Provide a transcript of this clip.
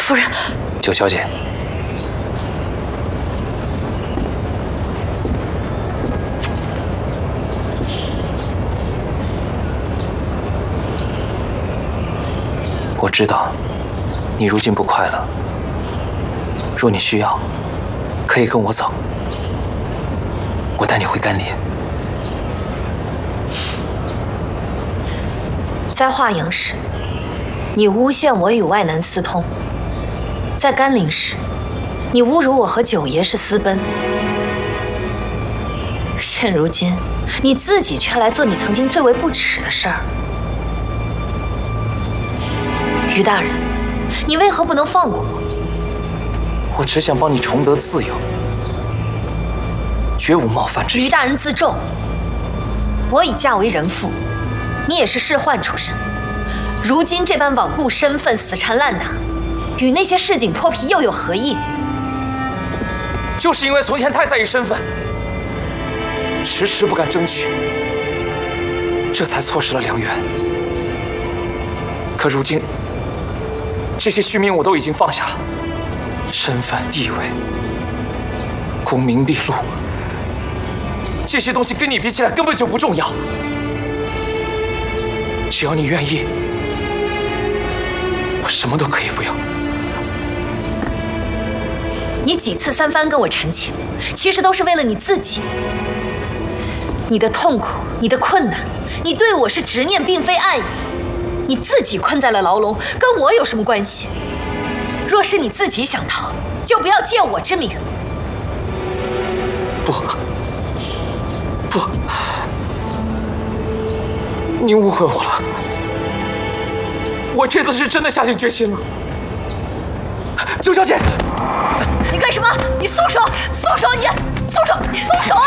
夫人， 九小姐，我知道你如今不快乐，若你需要，可以跟我走，我带你回甘林。 在华阳时，你诬陷我与外男私通；在甘霖时，你侮辱我和九爷是私奔。现如今，你自己却来做你曾经最为不耻的事儿。于大人，你为何不能放过我？ 我只想帮你重得自由，绝无冒犯之意。 于大人自重，我已嫁为人妇，你也是仕宦出身，如今这般罔顾身份、死缠烂打，与那些市井泼皮又有何异？ 就是因为从前太在意身份，迟迟不敢争取，这才错失了良缘。可如今，这些虚名我都已经放下了，身份、地位、功名利禄，这些东西跟你比起来根本就不重要。只要你愿意，我什么都可以不要。 你几次三番跟我陈情，其实都是为了你自己。你的痛苦，你的困难，你对我是执念，并非爱意。你自己困在了牢笼，跟我有什么关系？若是你自己想逃，就不要借我之名。 不，你误会我了。我这次是真的下定决心了。九小姐， 你干什么？你松手！松手！你松手！松手！